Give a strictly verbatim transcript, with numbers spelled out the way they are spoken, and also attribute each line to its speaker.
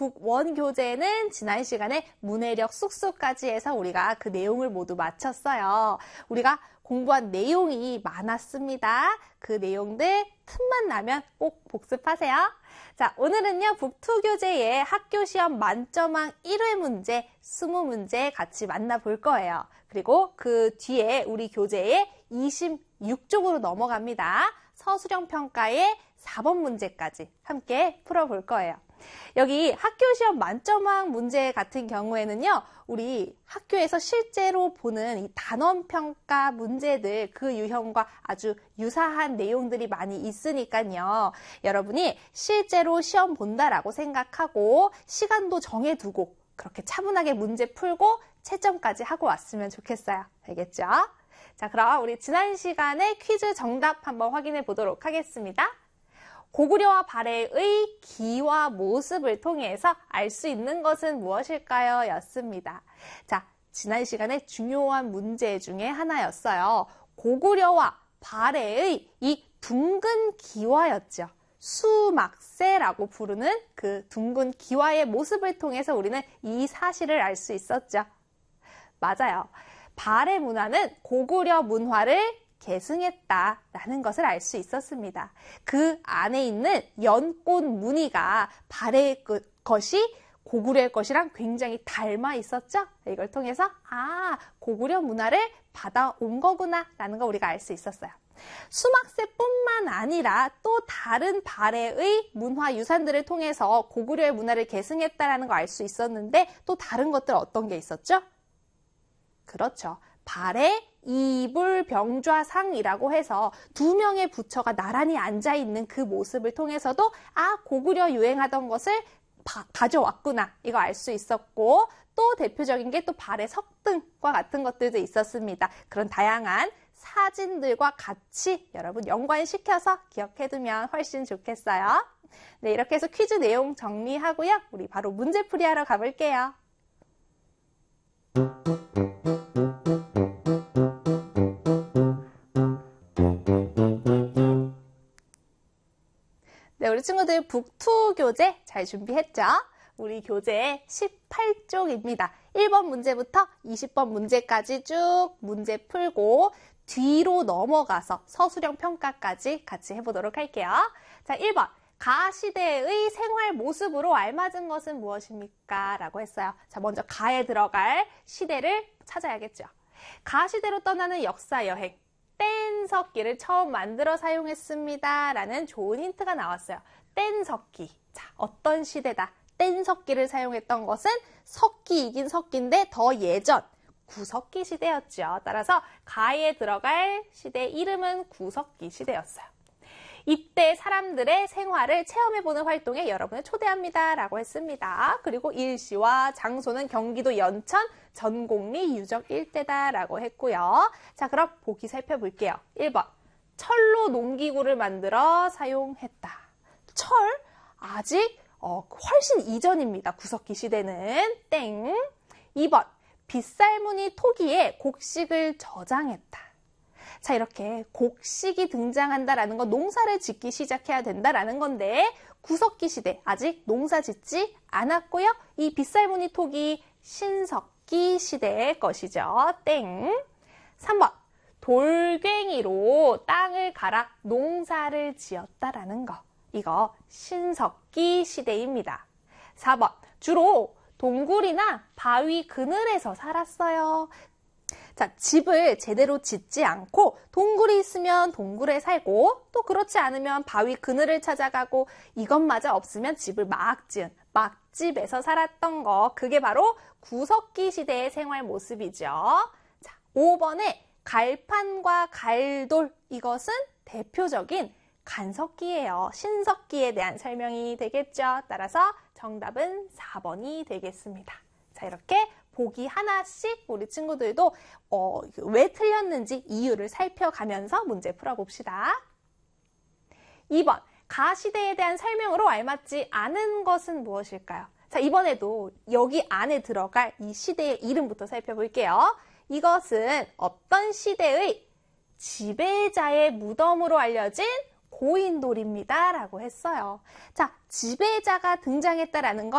Speaker 1: 북원 교재는 지난 시간에 문해력 쑥쑥까지 해서 우리가 그 내용을 모두 마쳤어요. 우리가 공부한 내용이 많았습니다. 그 내용들 틈만 나면 꼭 복습하세요. 자, 오늘은요, 북투 교재의 학교 시험 만점왕 일 회 문제, 이십 문제 같이 만나볼 거예요. 그리고 그 뒤에 우리 교재의 이십육 쪽으로 넘어갑니다. 서술형 평가의 사 번 문제까지 함께 풀어볼 거예요. 여기 학교 시험 만점왕 문제 같은 경우에는요, 우리 학교에서 실제로 보는 이 단원 평가 문제들, 그 유형과 아주 유사한 내용들이 많이 있으니까요. 여러분이 실제로 시험 본다라고 생각하고 시간도 정해두고 그렇게 차분하게 문제 풀고 채점까지 하고 왔으면 좋겠어요. 알겠죠? 자, 그럼 우리 지난 시간에 퀴즈 정답 한번 확인해 보도록 하겠습니다. 고구려와 발해의 기와 모습을 통해서 알 수 있는 것은 무엇일까요? 였습니다. 자, 지난 시간에 중요한 문제 중에 하나였어요. 고구려와 발해의 이 둥근 기와였죠. 수막새라고 부르는 그 둥근 기와의 모습을 통해서 우리는 이 사실을 알 수 있었죠. 맞아요. 발해 문화는 고구려 문화를 계승했다라는 것을 알 수 있었습니다. 그 안에 있는 연꽃 무늬가 발해의 것이 고구려의 것이랑 굉장히 닮아 있었죠? 이걸 통해서 아, 고구려 문화를 받아온 거구나 라는 거 우리가 알 수 있었어요. 수막새뿐만 아니라 또 다른 발해의 문화 유산들을 통해서 고구려의 문화를 계승했다라는 거 알 수 있었는데 또 다른 것들 어떤 게 있었죠? 그렇죠. 발해 이불병좌상이라고 해서 두 명의 부처가 나란히 앉아있는 그 모습을 통해서도 아, 고구려 유행하던 것을 바, 가져왔구나 이거 알 수 있었고, 또 대표적인 게 또 발해 석등과 같은 것들도 있었습니다. 그런 다양한 사진들과 같이 여러분 연관시켜서 기억해두면 훨씬 좋겠어요. 네, 이렇게 해서 퀴즈 내용 정리하고요. 우리 바로 문제풀이 하러 가볼게요. 네, 우리 친구들 북투 교재 잘 준비했죠? 우리 교재 십팔 쪽입니다. 일 번 문제부터 이십 번 문제까지 쭉 문제 풀고 뒤로 넘어가서 서술형 평가까지 같이 해보도록 할게요. 자, 일 번. 가시대의 생활 모습으로 알맞은 것은 무엇입니까? 라고 했어요. 자, 먼저 가에 들어갈 시대를 찾아야겠죠. 가시대로 떠나는 역사 여행. 뗀석기를 처음 만들어 사용했습니다. 라는 좋은 힌트가 나왔어요. 뗀석기. 자, 어떤 시대다? 뗀석기를 사용했던 것은 석기이긴 석기인데 더 예전 구석기 시대였죠. 따라서 가에 들어갈 시대 이름은 구석기 시대였어요. 이때 사람들의 생활을 체험해보는 활동에 여러분을 초대합니다. 라고 했습니다. 그리고 일시와 장소는 경기도 연천 전곡리 유적 일대다. 라고 했고요. 자, 그럼 보기 살펴볼게요. 일 번. 철로 농기구를 만들어 사용했다. 철? 아직 어, 훨씬 이전입니다. 구석기 시대는. 땡. 이 번. 빗살무늬 토기에 곡식을 저장했다. 자, 이렇게 곡식이 등장한다라는 건 농사를 짓기 시작해야 된다라는 건데 구석기 시대 아직 농사 짓지 않았고요. 이 빗살무늬 토기 신석기 시대의 것이죠. 땡. 삼 번. 돌괭이로 땅을 갈아 농사를 지었다라는 거. 이거 신석기 시대입니다. 사 번. 주로 동굴이나 바위 그늘에서 살았어요. 자, 집을 제대로 짓지 않고 동굴이 있으면 동굴에 살고 또 그렇지 않으면 바위 그늘을 찾아가고 이것마저 없으면 집을 막 지은 막집에서 살았던 거. 그게 바로 구석기 시대의 생활 모습이죠. 자, 오 번에 갈판과 갈돌. 이것은 대표적인 간석기예요. 신석기에 대한 설명이 되겠죠. 따라서 정답은 사 번이 되겠습니다. 자, 이렇게 보기 하나씩 우리 친구들도 어, 왜 틀렸는지 이유를 살펴가면서 문제 풀어봅시다. 이 번. 가시대에 대한 설명으로 알맞지 않은 것은 무엇일까요? 자, 이번에도 여기 안에 들어갈 이 시대의 이름부터 살펴볼게요. 이것은 어떤 시대의 지배자의 무덤으로 알려진 고인돌입니다. 라고 했어요. 자, 지배자가 등장했다라는 건